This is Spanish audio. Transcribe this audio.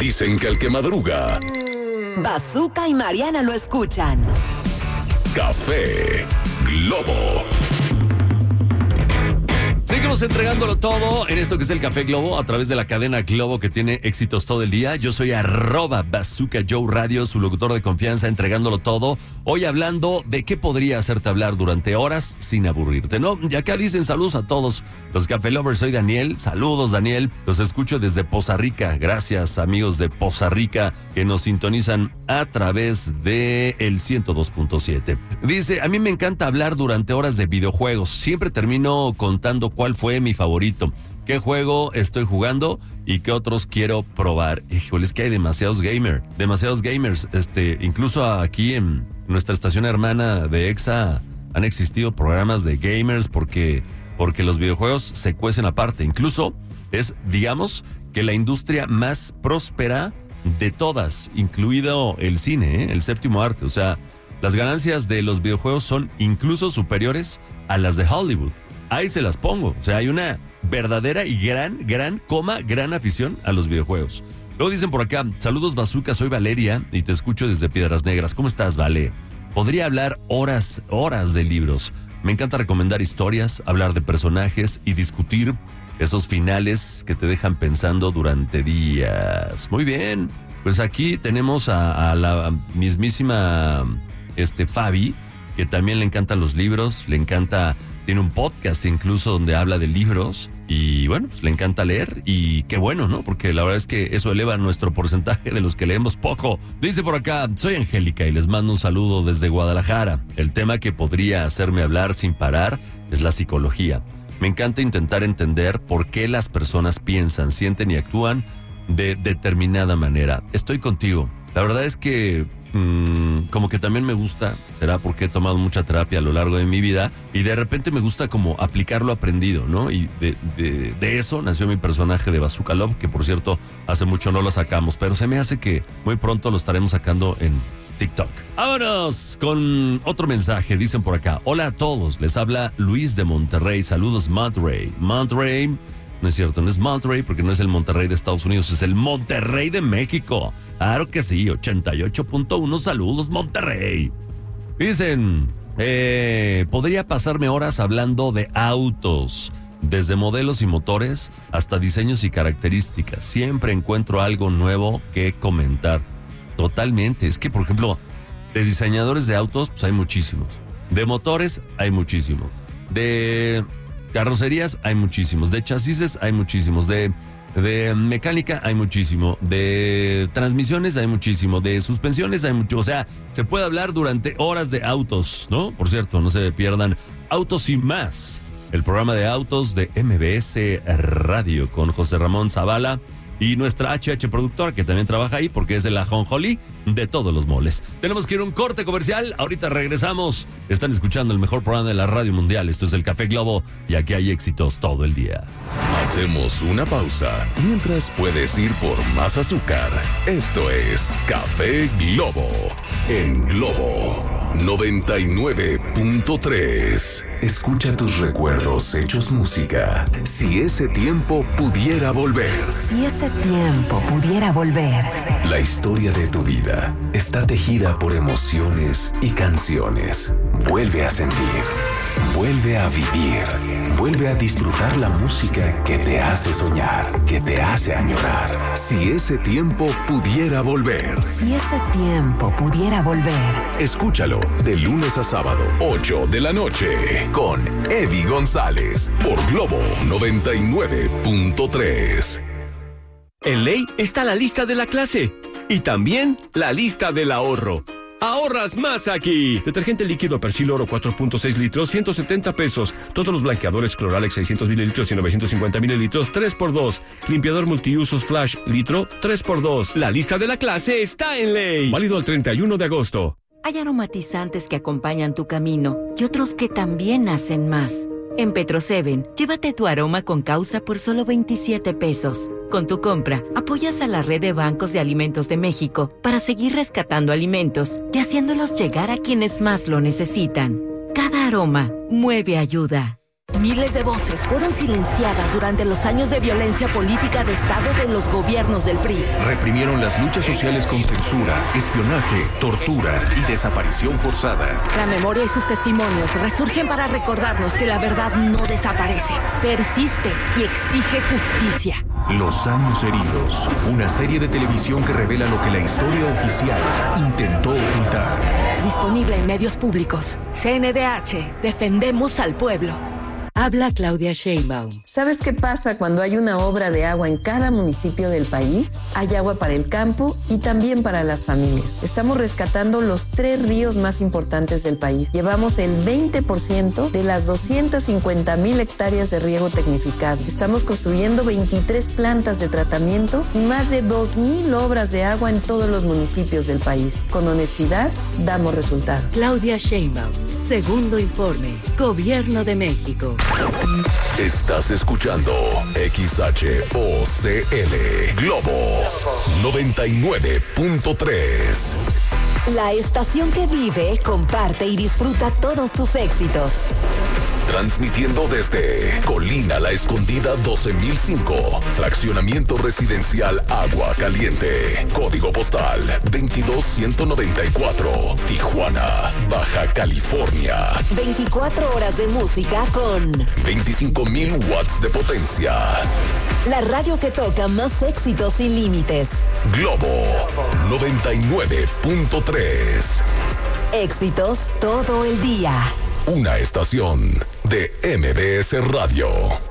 Dicen que el que madruga... Bazooka y Mariana lo escuchan. Café Globo. Seguimos entregándolo todo en esto que es el Café Globo a través de la cadena Globo que tiene éxitos todo el día. Yo soy @Bazooka Joe Radio, su locutor de confianza, entregándolo todo. Hoy hablando de qué podría hacerte hablar durante horas sin aburrirte, ¿no? Y acá dicen saludos a todos los Café Lovers. Soy Daniel. Saludos, Daniel. Los escucho desde Poza Rica. Gracias, amigos de Poza Rica, que nos sintonizan a través de el 102.7. Dice, a mí me encanta hablar durante horas de videojuegos. Siempre termino contando cuál fue mi favorito, qué juego estoy jugando y qué otros quiero probar. Híjole, es que hay demasiados gamers. Incluso aquí en nuestra estación hermana de EXA han existido programas de gamers porque los videojuegos se cuecen aparte. Incluso es, digamos, que la industria más próspera de todas, incluido el cine, el séptimo arte. O sea, las ganancias de los videojuegos son incluso superiores a las de Hollywood. Ahí se las pongo. O sea, hay una verdadera y gran afición a los videojuegos. Luego dicen por acá, saludos Bazooka, soy Valeria y te escucho desde Piedras Negras. ¿Cómo estás, Vale? Podría hablar horas de libros. Me encanta recomendar historias, hablar de personajes y discutir esos finales que te dejan pensando durante días. Muy bien. Pues aquí tenemos a la mismísima Fabi, que también le encantan los libros, tiene un podcast incluso donde habla de libros y bueno, pues le encanta leer y qué bueno, ¿no? Porque la verdad es que eso eleva nuestro porcentaje de los que leemos poco. Dice por acá, soy Angélica y les mando un saludo desde Guadalajara. El tema que podría hacerme hablar sin parar es la psicología. Me encanta intentar entender por qué las personas piensan, sienten y actúan de determinada manera. Estoy contigo. La verdad es que como que también me gusta, será porque he tomado mucha terapia a lo largo de mi vida y de repente me gusta como aplicar lo aprendido, ¿no? Y de eso nació mi personaje de Bazooka Love, que por cierto hace mucho no lo sacamos, pero se me hace que muy pronto lo estaremos sacando en TikTok. Vámonos con otro mensaje. Dicen por acá, hola a todos, les habla Luis de Monterrey. Saludos Monterrey. No es cierto, no es Monterrey porque no es el Monterrey de Estados Unidos, es el Monterrey de México. Claro que sí, 88.1, saludos Monterrey. Dicen, podría pasarme horas hablando de autos, desde modelos y motores hasta diseños y características. Siempre encuentro algo nuevo que comentar. Totalmente, es que por ejemplo, de diseñadores de autos, pues hay muchísimos. De motores, hay muchísimos. De carrocerías hay muchísimos, de chasis hay muchísimos, de mecánica hay muchísimo, de transmisiones hay muchísimo, de suspensiones hay mucho, o sea, se puede hablar durante horas de autos, ¿no? Por cierto, no se pierdan Autos y Más, el programa de autos de MBS Radio con José Ramón Zavala y nuestra HH productora que también trabaja ahí porque es el ajonjolí de todos los moles. Tenemos que ir a un corte comercial, ahorita regresamos. Están escuchando el mejor programa de la radio mundial, esto es el Café Globo y aquí hay éxitos todo el día. Hacemos una pausa, mientras puedes ir por más azúcar. Esto es Café Globo, en Globo 99.3. Escucha tus recuerdos hechos música. Si ese tiempo pudiera volver. Si ese tiempo pudiera volver. La historia de tu vida está tejida por emociones y canciones. Vuelve a sentir, vuelve a vivir, vuelve a disfrutar la música que te hace soñar, que te hace añorar. Si ese tiempo pudiera volver. Si ese tiempo pudiera volver. Escúchalo de lunes a sábado, 8 de la noche, con Evi González, por Globo 99.3. En Ley está la lista de la clase y también la lista del ahorro. ¡Ahorras más aquí! Detergente líquido Persil Oro 4.6 litros, 170 pesos. Todos los blanqueadores Cloralex 600 mililitros y 950 mililitros, 3x2. Limpiador multiusos Flash litro, 3x2. La lista de la clase está en Ley. Válido al 31 de agosto. Hay aromatizantes que acompañan tu camino y otros que también hacen más. En Petro-7, llévate tu aroma con causa por solo 27 pesos. Con tu compra, apoyas a la red de bancos de alimentos de México para seguir rescatando alimentos y haciéndolos llegar a quienes más lo necesitan. Cada aroma mueve ayuda. Miles de voces fueron silenciadas durante los años de violencia política de Estado de los gobiernos del PRI. Reprimieron las luchas sociales con censura, espionaje, tortura y desaparición forzada. La memoria y sus testimonios resurgen para recordarnos que la verdad no desaparece, persiste y exige justicia. Los años heridos, una serie de televisión que revela lo que la historia oficial intentó ocultar. Disponible en medios públicos. CNDH, defendemos al pueblo. Habla Claudia Sheinbaum. ¿Sabes qué pasa cuando hay una obra de agua en cada municipio del país? Hay agua para el campo y también para las familias. Estamos rescatando los 3 ríos más importantes del país. Llevamos el 20% de las 250,000 hectáreas de riego tecnificado. Estamos construyendo 23 plantas de tratamiento y más de 2,000 obras de agua en todos los municipios del país. Con honestidad, damos resultados. Claudia Sheinbaum. Segundo informe. Gobierno de México. Estás escuchando XHOCL Globo 99.3. La estación que vive, comparte y disfruta todos tus éxitos. Transmitiendo desde Colina La Escondida 12005, fraccionamiento residencial Agua Caliente, código postal 22194, Tijuana, Baja California. 24 horas de música con 25,000 watts de potencia. la radio que toca más éxitos sin límites. Globo 99.3. Éxitos todo el día. Una estación de MBS Radio.